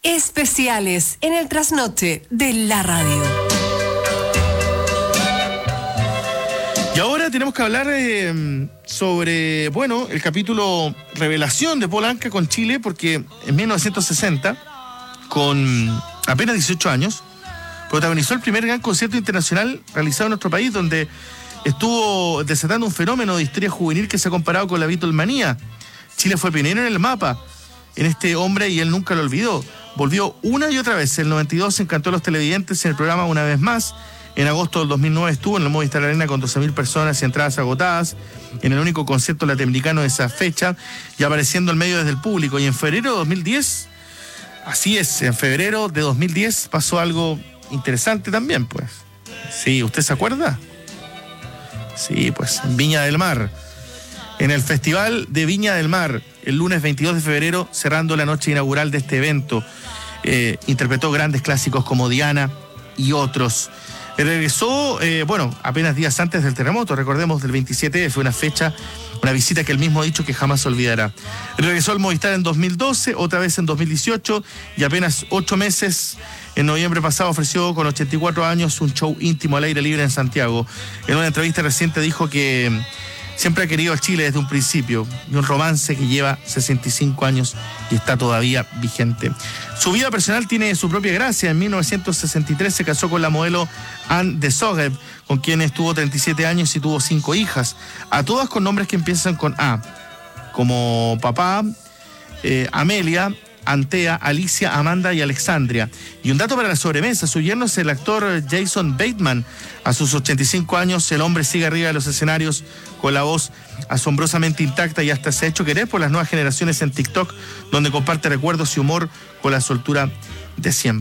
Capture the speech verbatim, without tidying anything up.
Especiales en el trasnoche de la radio. Y ahora tenemos que hablar eh, sobre, bueno, el capítulo Revelación de Paul Anka con Chile, porque en mil novecientos sesenta, con apenas dieciocho años, protagonizó el primer gran concierto internacional realizado en nuestro país, donde estuvo desatando un fenómeno de histeria juvenil que se ha comparado con la Beatlemanía. Chile fue pionero en el mapa en este hombre y él nunca lo olvidó. Volvió una y otra vez. En el noventa y dos se encantó a los televidentes en el programa Una Vez Más. En agosto del dos mil nueve estuvo en el Movistar Arena con doce mil personas y entradas agotadas, en el único concierto latinoamericano de esa fecha, y apareciendo al medio desde el público. Y en febrero de dos mil diez, así es, en febrero de dos mil diez pasó algo interesante también, pues. Sí, ¿usted se acuerda? Sí, pues, en Viña del Mar. En el Festival de Viña del Mar, el lunes veintidós de febrero, cerrando la noche inaugural de este evento, eh, interpretó grandes clásicos como Diana y otros. Regresó, eh, bueno, apenas días antes del terremoto, recordemos, del veintisiete, fue una fecha, una visita que él mismo ha dicho que jamás olvidará. Regresó al Movistar en dos mil doce, otra vez en dos mil dieciocho, y apenas ocho meses, en noviembre pasado, ofreció con ochenta y cuatro años un show íntimo al aire libre en Santiago. En una entrevista reciente dijo que siempre ha querido a Chile desde un principio, y un romance que lleva sesenta y cinco años y está todavía vigente. Su vida personal tiene su propia gracia. En mil novecientos sesenta y tres se casó con la modelo Anne de Sogev, con quien estuvo treinta y siete años y tuvo cinco hijas, a todas con nombres que empiezan con A, como papá, eh, Amelia, Antea, Alicia, Amanda y Alexandria. Y un dato para la sobremesa: su yerno es el actor Jason Bateman. A sus ochenta y cinco años, el hombre sigue arriba de los escenarios con la voz asombrosamente intacta y hasta se ha hecho querer por las nuevas generaciones en TikTok, donde comparte recuerdos y humor con la soltura de siempre.